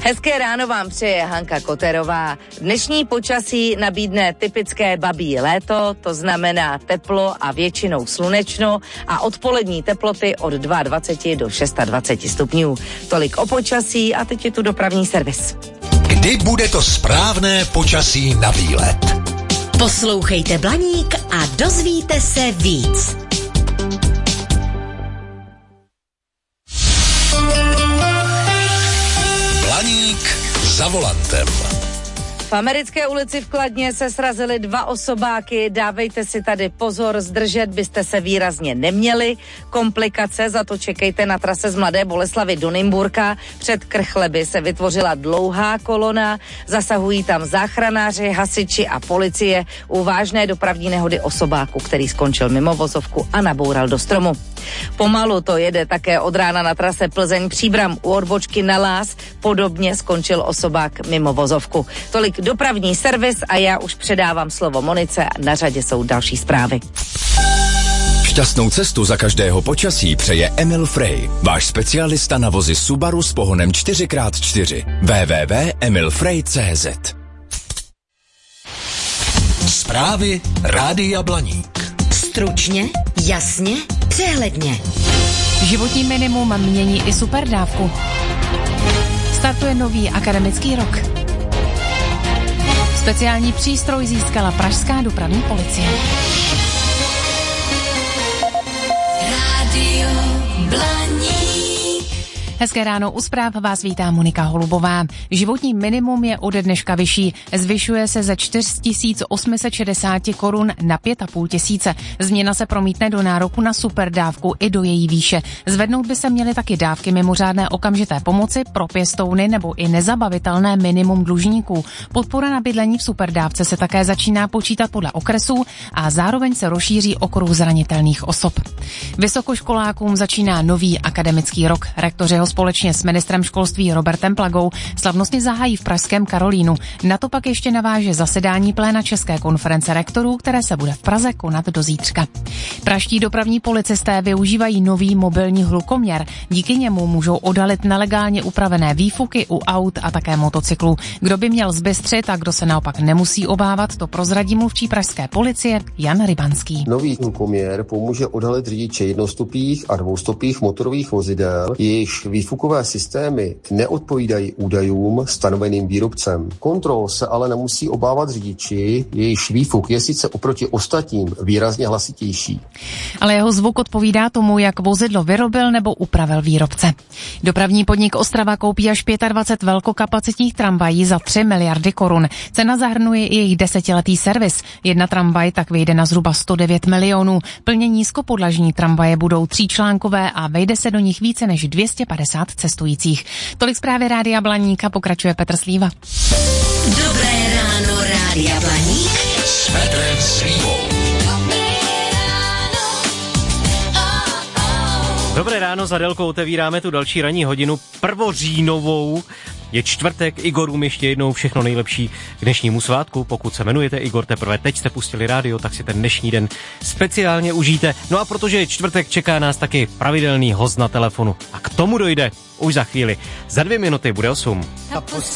Hezké ráno vám přeje Hanka Koterová. Dnešní počasí nabídne typické babí léto, to znamená teplo a většinou slunečno a odpolední teploty od 22 do 26 stupňů. Tolik o počasí a teď je tu dopravní servis. Kdy bude to správné počasí na výlet? Poslouchejte Blaník a dozvíte se víc. Blaník za volantem. V americké ulici v Kladně se srazily 2 osobáky, dávejte si tady pozor, zdržet byste se výrazně neměli. Komplikace, za to čekejte na trase z Mladé Boleslavi do Nymburka. Před Krchleby se vytvořila dlouhá kolona, zasahují tam záchranáři, hasiči a policie u vážné dopravní nehody osobáku, který skončil mimo vozovku a naboural do stromu. Pomalu to jede také od rána na trase Plzeň-Příbram u odbočky na Lás, podobně skončil osobák mimo vozovku. Tolik dopravní servis a já už předávám slovo Monice a na řadě jsou další zprávy. Šťastnou cestu za každého počasí přeje Emil Frey, váš specialista na vozy Subaru s pohonem 4x4. www.emilfrey.cz. Zprávy Rádia Blaník. Stručně, jasně, přehledně. Životní minimum mění i superdávku. Startuje nový akademický rok. Speciální přístroj získala pražská dopravní policie. Rádio Blaník. Hezké ráno, u zpráv vás vítá Monika Holubová. Životní minimum je ode dneška vyšší. Zvyšuje se ze 4 860 korun na 5 500. Změna se promítne do nároku na superdávku i do její výše. Zvednout by se měly taky dávky mimořádné okamžité pomoci pro pěstouny nebo i nezabavitelné minimum dlužníků. Podpora na bydlení v superdávce se také začíná počítat podle okresů a zároveň se rozšíří okruh zranitelných osob. Vysokoškolákům začíná nový akademický rok. Rektoři ho společně s ministrem školství Robertem Plagou slavnostně zahájí v pražském Karolínu. Na to pak ještě naváže zasedání pléna České konference rektorů, které se bude v Praze konat do zítřka. Pražští dopravní policisté využívají nový mobilní hlukoměr. Díky němu můžou odalit nelegálně upravené výfuky u aut a také motocyklů. Kdo by měl zbystřit a kdo se naopak nemusí obávat, to prozradí mluvčí pražské policie Jan Rybanský. Nový hlukoměr pomůže odalit řidiče jednostopých a dvoustopých motorových vozidel, jejichž výfukové systémy neodpovídají údajům stanoveným výrobcem. Kontrol se ale nemusí obávat řidiči, jejichž výfuk je sice oproti ostatním výrazně hlasitější. Ale jeho zvuk odpovídá tomu, jak vozidlo vyrobil nebo upravil výrobce. Dopravní podnik Ostrava koupí až 25 velkokapacitních tramvají za 3 miliardy korun. Cena zahrnuje i jejich 10letý servis. Jedna tramvaj tak vyjde na zhruba 109 milionů. Plně nízkopodlažní tramvaje budou 3článkové a vejde se do nich více než 250 cestujících. Tolik zprávy Rádia Blaník a pokračuje Petr Slíva. Dobré ráno, Rádia Blaník. S Petrem Slívou. Dobré ráno, za délkou otevíráme tu další ranní hodinu prvoříjnovou. Je čtvrtek, Igorům ještě jednou všechno nejlepší k dnešnímu svátku. Pokud se jmenujete Igor, teprve teď jste pustili rádio, tak si ten dnešní den speciálně užijte. No a protože je čtvrtek, čeká nás taky pravidelný host na telefonu. A k tomu dojde už za chvíli. Za 2 minuty bude 8.